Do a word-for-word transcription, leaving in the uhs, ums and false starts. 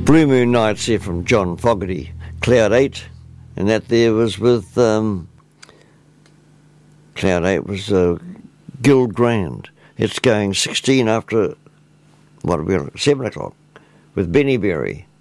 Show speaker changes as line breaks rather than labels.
Blue Moon Nights here from John Fogerty. Cloud eight, and that there was with um, Cloud eight was uh, Gil Grand. It's going sixteen after what are we on? seven o'clock with Benny Berry.